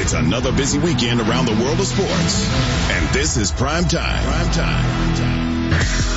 It's another busy weekend around the world of sports. And this is Prime Time.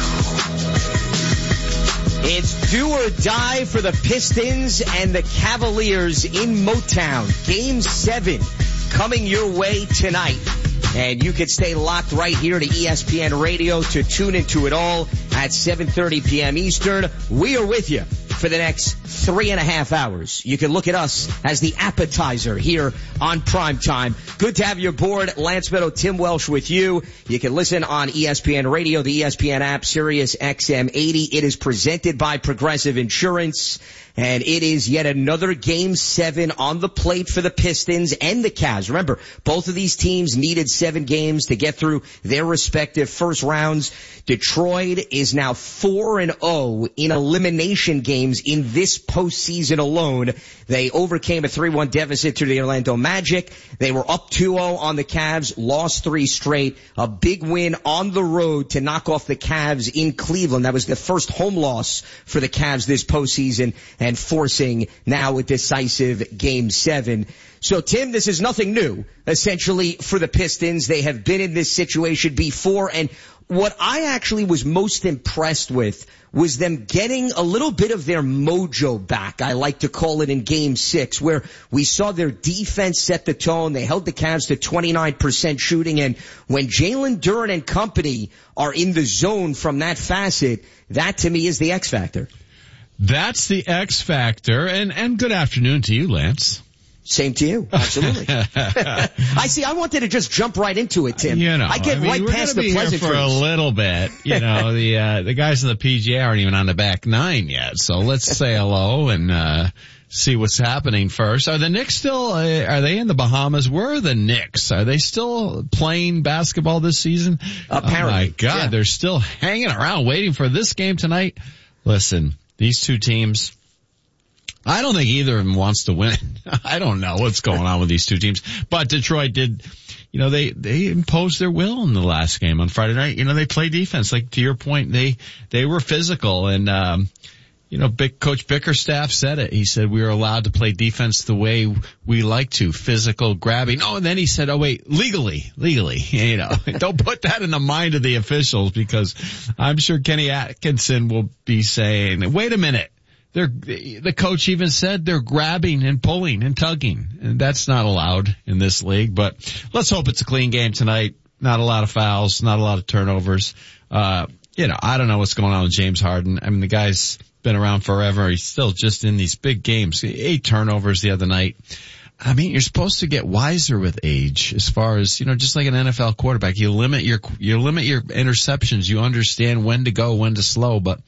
It's do or die for the Pistons and the Cavaliers in Motown. Game 7 coming your way tonight. And you can stay locked right here to ESPN Radio to tune into it all at 7:30 p.m. Eastern. We are with you for the next 3.5 hours. You can look at us as the appetizer here on Prime Time. Good to have you aboard. Lance Meadow, Tim Welsh with you. You can listen on ESPN Radio, the ESPN app, Sirius XM 80. It is presented by Progressive Insurance. And it is yet another Game 7 on the plate for the Pistons and the Cavs. Remember, both of these teams needed 7 games to get through their respective first rounds. Detroit is now 4-0 in elimination games in this postseason alone. They overcame a 3-1 deficit to the Orlando Magic. They were up 2-0 on the Cavs, lost 3 straight. A big win on the road to knock off the Cavs in Cleveland. That was the first home loss for the Cavs this postseason, and forcing now a decisive Game 7. So, Tim, this is nothing new, essentially, for the Pistons. They have been in this situation before, and what I actually was most impressed with was them getting a little bit of their mojo back, I like to call it, in Game 6, where we saw their defense set the tone. They held the Cavs to 29% shooting, and when Jalen Duren and company are in the zone from that facet, that to me is the X factor. That's the X factor, and good afternoon to you, Lance. Same to you. Absolutely. I wanted to just jump right into it, Tim. I get right past the pleasantries. For a little bit. The guys in the PGA aren't even on the back 9 yet, so let's say hello and see what's happening first. Are the Knicks still, are they in the Bahamas? Where are the Knicks? Are they still playing basketball this season? Apparently. Oh my God, yeah. They're still hanging around waiting for this game tonight. Listen, these two teams, I don't think either of them wants to win. I don't know what's going on with these two teams. But Detroit did, they imposed their will in the last game on Friday night. They played defense. Like, to your point, they were physical. And, Coach Bickerstaff said it. He said we were allowed to play defense the way we like to, physical, grabbing. Oh, and then he said, legally. Don't put that in the mind of the officials, because I'm sure Kenny Atkinson will be saying, wait a minute. The coach even said they're grabbing and pulling and tugging, and that's not allowed in this league. But let's hope it's a clean game tonight. Not a lot of fouls, not a lot of turnovers. I don't know what's going on with James Harden. I mean, the guy's been around forever. He's still just in these big games. 8 turnovers the other night. I mean, you're supposed to get wiser with age, as far as, just like an NFL quarterback. You limit your interceptions. You understand when to go, when to slow, but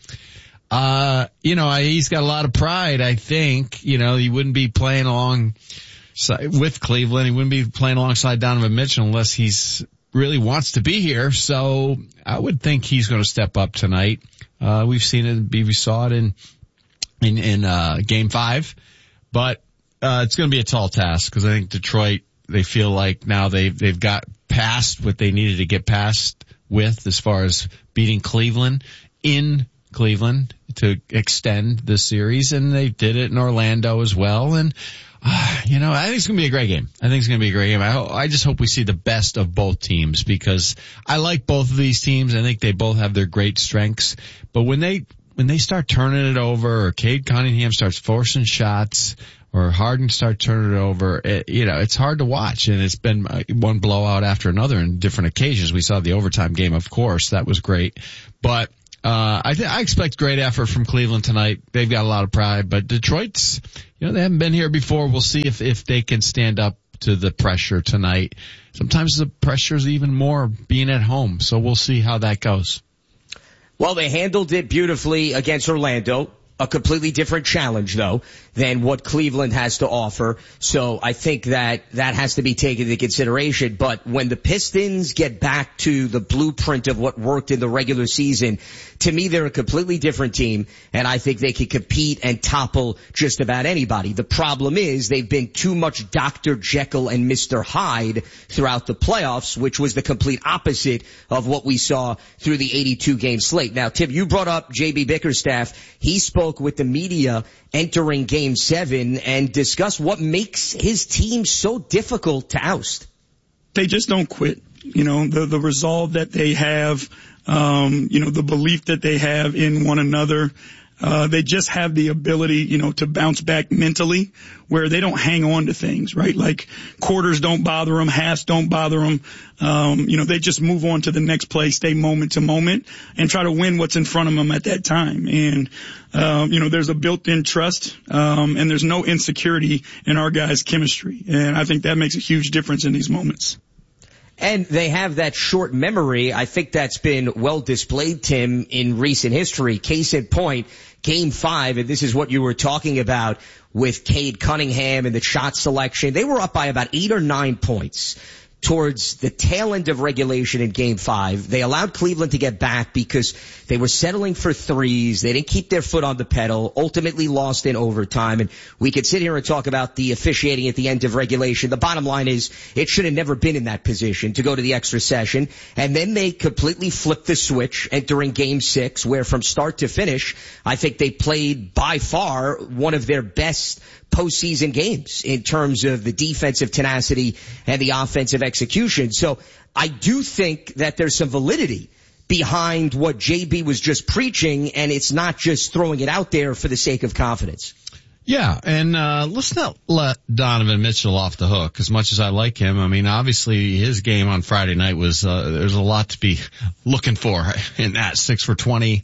he's got a lot of pride, I think. He wouldn't be playing along with Cleveland. He wouldn't be playing alongside Donovan Mitchell unless he's really wants to be here. So I would think he's going to step up tonight. We've seen it, we saw it in Game 5, but it's going to be a tall task, because I think Detroit, they feel like now they've got past what they needed to get past with, as far as beating Cleveland in Cleveland to extend the series, and they did it in Orlando as well. And I think it's going to be a great game. I just hope we see the best of both teams, because I like both of these teams. I think they both have their great strengths, but when they start turning it over, or Cade Cunningham starts forcing shots, or Harden starts turning it over, it's hard to watch. And it's been one blowout after another in different occasions. We saw the overtime game, of course. That was great. But I expect great effort from Cleveland tonight. They've got a lot of pride, but Detroit's, they haven't been here before. We'll see if they can stand up to the pressure tonight. Sometimes the pressure is even more being at home, so we'll see how that goes. Well, they handled it beautifully against Orlando. A completely different challenge, though, than what Cleveland has to offer. So I think that has to be taken into consideration. But when the Pistons get back to the blueprint of what worked in the regular season, to me, they're a completely different team, and I think they can compete and topple just about anybody. The problem is they've been too much Dr. Jekyll and Mr. Hyde throughout the playoffs, which was the complete opposite of what we saw through the 82-game slate. Now, Tim, you brought up J.B. Bickerstaff. He spoke with the media entering Game Game 7 and discuss what makes his team so difficult to oust. They just don't quit. The resolve that they have, the belief that they have in one another. They just have the ability, to bounce back mentally where they don't hang on to things, right? Like quarters don't bother them, halves don't bother them. They just move on to the next play, stay moment to moment and try to win what's in front of them at that time. And, there's a built-in trust, and there's no insecurity in our guys' chemistry. And I think that makes a huge difference in these moments. And they have that short memory. I think that's been well displayed, Tim, in recent history. Case in point, Game 5, and this is what you were talking about with Cade Cunningham and the shot selection. They were up by about 8 or 9 points towards the tail end of regulation in Game 5. They allowed Cleveland to get back because they were settling for threes. They didn't keep their foot on the pedal, ultimately lost in overtime. And we could sit here and talk about the officiating at the end of regulation. The bottom line is it should have never been in that position to go to the extra session. And then they completely flipped the switch entering Game 6, where from start to finish, I think they played by far one of their best postseason games in terms of the defensive tenacity and the offensive execution. So I do think that there's some validity behind what JB was just preaching, and it's not just throwing it out there for the sake of confidence. Yeah, and let's not let Donovan Mitchell off the hook. As much as I like him, I mean, obviously his game on Friday night was there's a lot to be looking for in that. 6 for 20,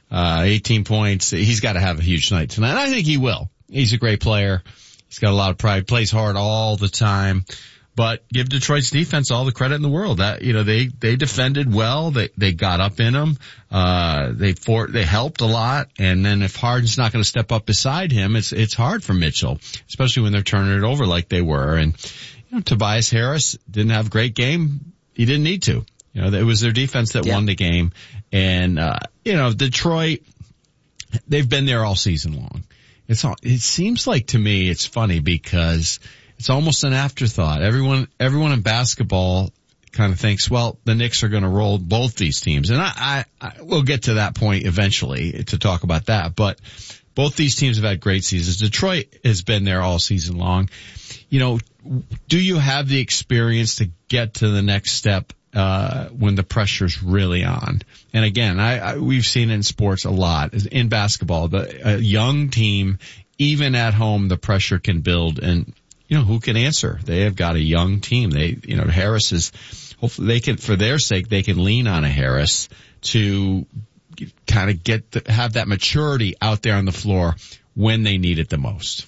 18 points. He's got to have a huge night tonight. I think he will. He's a great player. He's got a lot of pride, plays hard all the time. But give Detroit's defense all the credit in the world. That, they defended well. They got up in them. They helped a lot. And then if Harden's not going to step up beside him, it's hard for Mitchell, especially when they're turning it over like they were. And, Tobias Harris didn't have a great game. He didn't need to. It was their defense that won the game. And, Detroit, they've been there all season long. It seems like to me it's funny because it's almost an afterthought. Everyone in basketball kind of thinks, well, the Knicks are going to roll both these teams. And I we'll get to that point eventually to talk about that. But both these teams have had great seasons. Detroit has been there all season long. Do you have the experience to get to the next step when the pressure's really on? And again, we've seen it in sports a lot. In basketball, a young team, even at home, the pressure can build, and who can answer? They have got a young team. Harris is, hopefully for their sake, they can lean on a Harris to kind of have that maturity out there on the floor when they need it the most.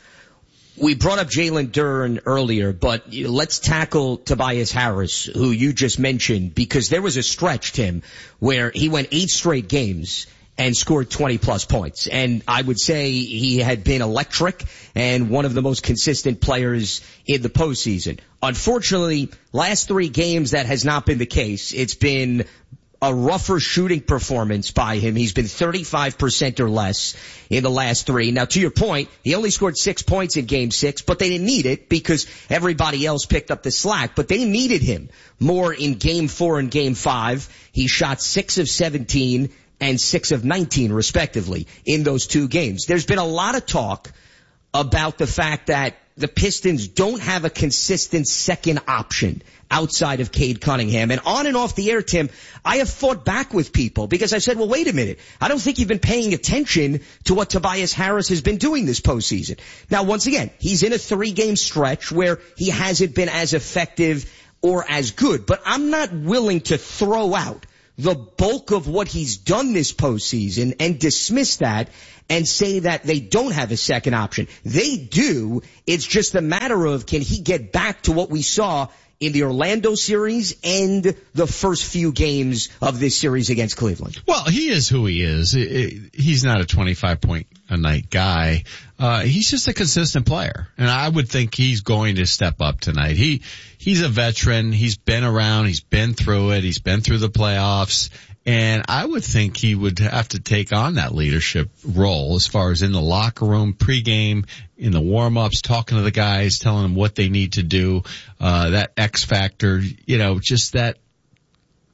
We brought up Jalen Duren earlier, but let's tackle Tobias Harris, who you just mentioned, because there was a stretch, Tim, where he went 8 straight games and scored 20-plus points. And I would say he had been electric and one of the most consistent players in the postseason. Unfortunately, last 3 games, that has not been the case. It's been a rougher shooting performance by him. He's been 35% or less in the last 3. Now, to your point, he only scored 6 points in Game 6, but they didn't need it because everybody else picked up the slack. But they needed him more in Game 4 and Game 5. He shot 6 of 17 and 6 of 19, respectively, in those 2 games. There's been a lot of talk about the fact that the Pistons don't have a consistent second option outside of Cade Cunningham. And on and off the air, Tim, I have fought back with people because I said, well, wait a minute. I don't think you've been paying attention to what Tobias Harris has been doing this postseason. Now, once again, he's in a 3-game stretch where he hasn't been as effective or as good. But I'm not willing to throw out the bulk of what he's done this postseason and dismiss that and say that they don't have a second option. They do. It's just a matter of, can he get back to what we saw in the Orlando series and the first few games of this series against Cleveland? Well, he is who he is. He's not a 25-point-a-night guy. He's just a consistent player, and I would think he's going to step up tonight. He's a veteran. He's been around. He's been through it. He's been through the playoffs. And I would think he would have to take on that leadership role as far as in the locker room, pregame, in the warm-ups, talking to the guys, telling them what they need to do, that X factor, just that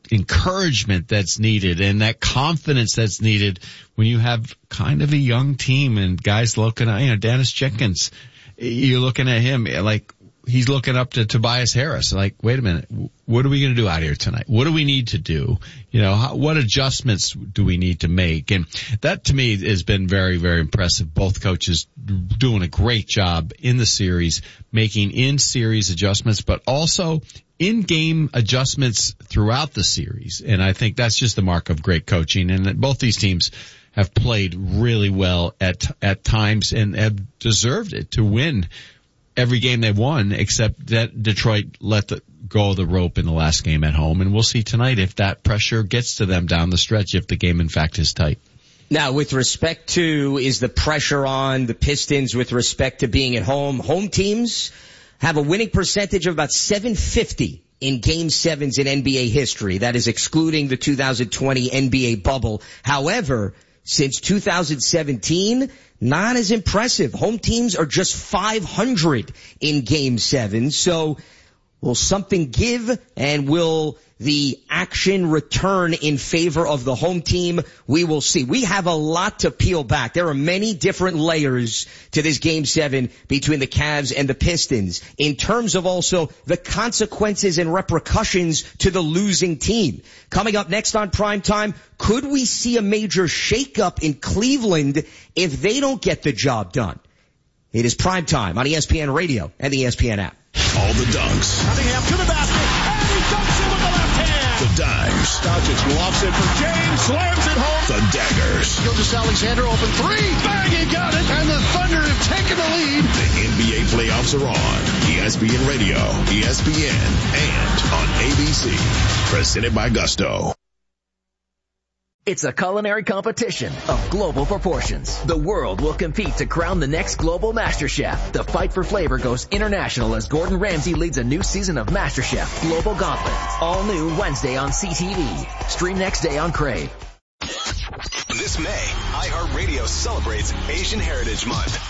encouragement that's needed and that confidence that's needed when you have kind of a young team and guys looking at, Dennis Jenkins, you're looking at him like he's looking up to Tobias Harris. Like, wait a minute, what are we going to do out here tonight? What do we need to do? What adjustments do we need to make? And that to me has been very, very impressive. Both coaches doing a great job in the series, making in-series adjustments, but also in-game adjustments throughout the series. And I think that's just the mark of great coaching. And that both these teams have played really well at times and have deserved it to win every game they've won, except that Detroit let go of the rope in the last game at home. And we'll see tonight if that pressure gets to them down the stretch, if the game in fact is tight. Now, with respect to, is the pressure on the Pistons with respect to being at home? Home teams have a winning percentage of about .750 in Game 7s in NBA history. That is excluding the 2020 NBA bubble. However, since 2017, not as impressive. Home teams are just .500 in Game 7. So will something give, and will the action return in favor of the home team? We will see. We have a lot to peel back. There are many different layers to this Game 7 between the Cavs and the Pistons in terms of also the consequences and repercussions to the losing team. Coming up next on Primetime, could we see a major shakeup in Cleveland if they don't get the job done? It is Primetime on ESPN Radio and the ESPN app. All the dunks. Cunningham to the basket, and he dunks it with the left hand. The dimes. Doncic lofts it for James, slams it home. The daggers. Gilgeous-Alexander open three, bang, he got it, and the Thunder have taken the lead. The NBA playoffs are on ESPN Radio, ESPN, and on ABC. Presented by Gusto. It's a culinary competition of global proportions. The world will compete to crown the next global master chef. The fight for flavor goes international as Gordon Ramsay leads a new season of MasterChef Global Gauntlet. All new Wednesday on CTV. Stream next day on Crave. This May, iHeartRadio celebrates Asian Heritage Month.